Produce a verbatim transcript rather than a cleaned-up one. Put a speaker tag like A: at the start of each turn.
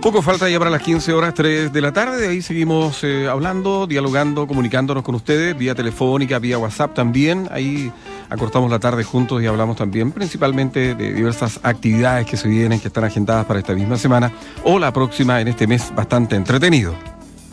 A: Poco falta ya para las quince horas, tres de la tarde. De ahí seguimos eh, hablando, dialogando, comunicándonos con ustedes, vía telefónica, vía WhatsApp también. Ahí acortamos la tarde juntos y hablamos también principalmente de diversas actividades que se vienen, que están agendadas para esta misma semana o la próxima en este mes bastante entretenido.